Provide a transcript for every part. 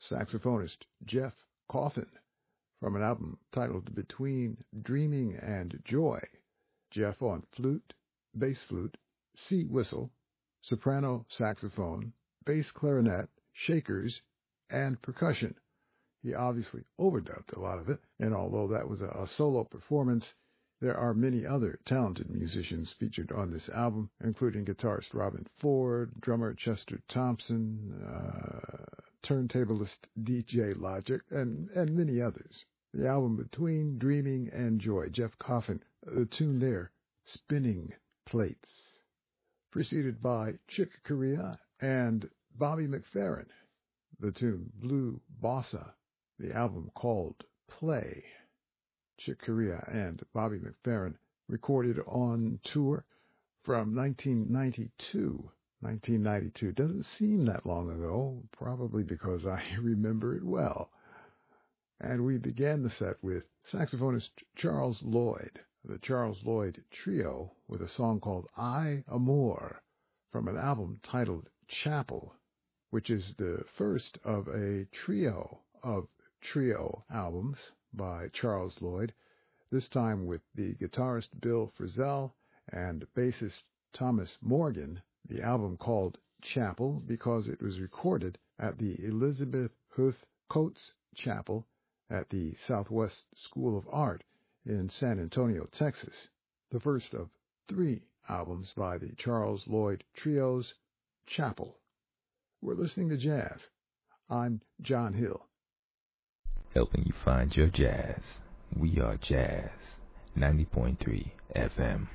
saxophonist Jeff Coffin, from an album titled Between Dreaming and Joy. Jeff on flute, bass flute, C whistle, soprano saxophone, bass clarinet, shakers, and percussion. He obviously overdubbed a lot of it, and although that was a solo performance, there are many other talented musicians featured on this album, including guitarist Robin Ford, drummer Chester Thompson, turntablist DJ Logic, and many others. The album Between Dreaming and Joy, Jeff Coffin, the tune there, Spinning Plates, preceded by Chick Corea and Bobby McFerrin, the tune Blue Bossa, the album called Play. Chick Corea and Bobby McFerrin recorded on tour from 1992. 1992 doesn't seem that long ago, probably because I remember it well. And we began the set with saxophonist Charles Lloyd, the Charles Lloyd Trio, with a song called I Amor, from an album titled Chapel, which is the first of a trio of trio albums by Charles Lloyd, this time with the guitarist Bill Frisell and bassist Thomas Morgan, the album called Chapel because it was recorded at the Elizabeth Huth Coates Chapel at the Southwest School of Art in San Antonio, Texas, the first of 3 albums by the Charles Lloyd Trio's Chapel. We're listening to jazz. I'm John Hill. Helping you find your jazz. We are Jazz 90.3 FM.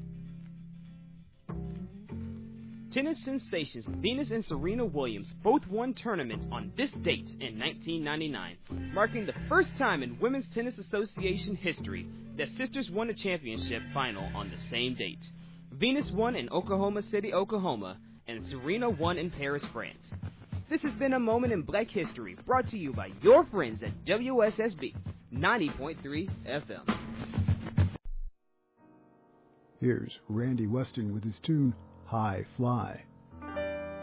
Tennis sensations Venus and Serena Williams both won tournaments on this date in 1999, marking the first time in Women's Tennis Association history that sisters won a championship final on the same date. Venus won in Oklahoma City, Oklahoma, and Serena won in Paris, France. This has been a moment in Black history brought to you by your friends at WSSB 90.3 FM. Here's Randy Weston with his tune High Fly.